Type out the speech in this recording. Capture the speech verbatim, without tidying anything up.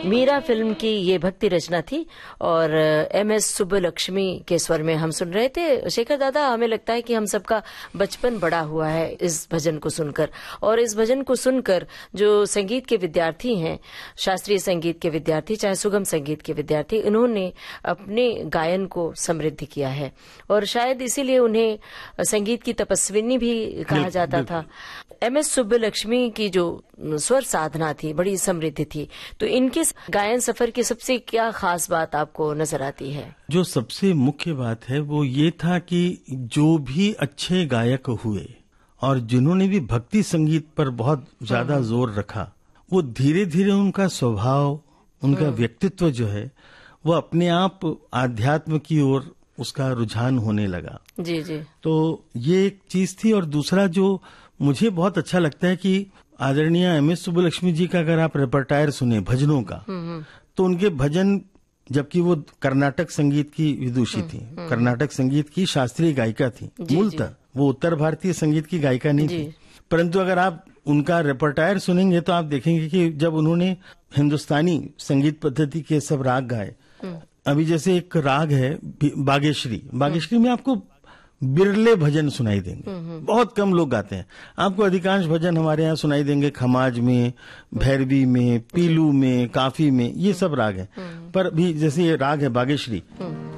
Meera film की ये भक्ति रचना थी और एम एस सुब्बलक्ष्मी के स्वर में हम सुन रहे थे। शेखर दादा, हमें लगता है कि हम सबका बचपन बड़ा हुआ है इस भजन को सुनकर, और इस भजन को सुनकर जो संगीत के विद्यार्थी हैं, शास्त्रीय संगीत के विद्यार्थी चाहे सुगम संगीत के विद्यार्थी, इन्होंने अपने गायन को समृद्ध किया है और शायद इसीलिए उन्हें संगीत की तपस्विनी भी कहा जाता था। एम एस सुब्बलक्ष्मी की जो स्वर साधना थी बड़ी समृद्ध थी, तो इनके गायन सफर की सबसे क्या खास बात आपको नजर आती है? जो सबसे मुख्य बात है वो ये था कि जो भी अच्छे गायक हुए और जिन्होंने भी भक्ति संगीत पर बहुत ज्यादा जोर रखा, वो धीरे धीरे उनका स्वभाव, उनका व्यक्तित्व जो है वो अपने आप आध्यात्म की ओर उसका रुझान होने लगा। जी जी। तो ये एक चीज थी। और दूसरा जो मुझे बहुत अच्छा लगता है कि आदरणीय एम एस सुब्बलक्ष्मी जी का अगर आप रेपर्टायर सुने भजनों का, तो उनके भजन, जबकि वो कर्नाटक संगीत की विदुषी थी, कर्नाटक संगीत की शास्त्रीय गायिका थी मूलतः, वो उत्तर भारतीय संगीत की गायिका नहीं थी, परंतु अगर आप उनका रेपर्टायर सुनेंगे तो आप देखेंगे कि जब उन्होंने हिंदुस्तानी संगीत पद्धति के सब राग गाए, अभी जैसे एक राग है बागेश्वरी, बागेश्वरी में आपको बिरले भजन सुनाई देंगे, बहुत कम लोग गाते हैं। आपको अधिकांश भजन हमारे यहाँ सुनाई देंगे खमाज में, भैरवी में, पीलू में, काफी में, ये सब राग हैं। पर भी जैसे ये राग है बागेश्वरी,